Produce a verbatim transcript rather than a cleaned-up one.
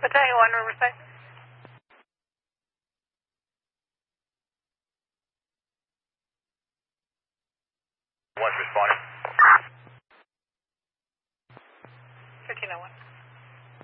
Battalion one, Riverside. One responding. fifteen oh one.